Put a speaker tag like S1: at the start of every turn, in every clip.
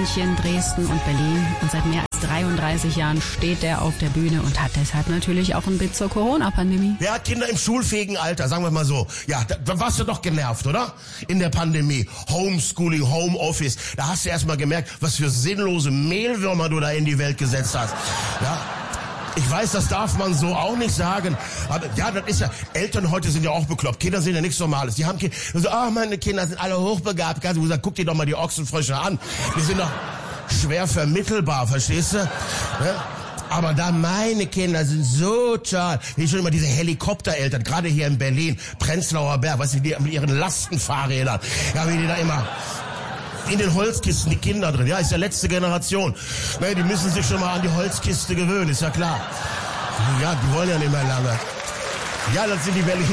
S1: München, Dresden und Berlin. Und seit mehr als 33 Jahren steht er auf der Bühne und hat deshalb natürlich auch ein Bit zur Corona-Pandemie.
S2: Wer hat Kinder im schulfähigen Alter, sagen wir mal so. Ja, da warst du doch genervt, oder? In der Pandemie. Homeschooling, Homeoffice. Da hast du erst mal gemerkt, was für sinnlose Mehlwürmer du da in die Welt gesetzt hast. Ja. Ich weiß, das darf man so auch nicht sagen. Aber ja, das ist ja, Eltern heute sind ja auch bekloppt. Kinder sind ja nichts Normales. Die haben Kinder, so, meine Kinder sind alle hochbegabt. Ganz gesagt, guck dir doch mal die Ochsenfrösche an. Die sind doch schwer vermittelbar, verstehst du? Ja? Aber da meine Kinder sind so toll. Wie schon immer diese Helikoptereltern, gerade hier in Berlin, Prenzlauer Berg, weißt du, die mit ihren Lastenfahrrädern. Ja, wie die da immer in den Holzkisten, die Kinder drin. Ja, ist ja letzte Generation. Naja, die müssen sich schon mal an die Holzkiste gewöhnen, ist ja klar. Ja, die wollen ja nicht mehr lange. Ja, das sind die Berliner.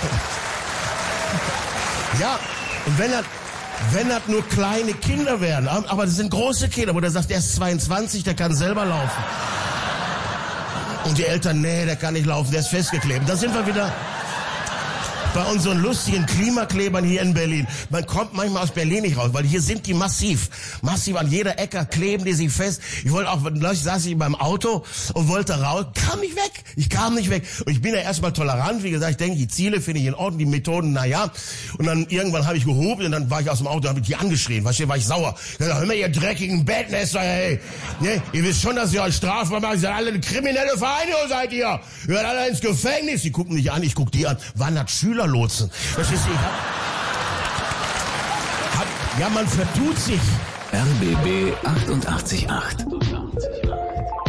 S2: Ja, und wenn das nur kleine Kinder wären, aber das sind große Kinder, wo der sagt, der ist 22, der kann selber laufen. Und die Eltern, nee, der kann nicht laufen, der ist festgeklebt. Da sind wir wieder bei unseren lustigen Klimaklebern hier in Berlin. Man kommt manchmal aus Berlin nicht raus, weil hier sind die massiv an jeder Ecke kleben die sich fest. Ich wollte auch, saß ich beim Auto und wollte raus, ich kam nicht weg. Und ich bin ja erstmal tolerant, wie gesagt, ich denke, die Ziele finde ich in Ordnung, die Methoden, naja. Und dann irgendwann habe ich gehoben und dann war ich aus dem Auto, habe ich die angeschrien, war ich sauer. Ich sag, hör mal, ihr dreckigen Bettnester, ey. Ne? Ihr wisst schon, dass ihr euch strafbar macht, ihr seid alle eine kriminelle Vereinigung, seid ihr. Ihr seid alle ins Gefängnis. Die gucken mich an, ich guck die an. Wann hat Schülerlotsen? Verstehst du? Ja, man vertut sich.
S3: RBB 88.8.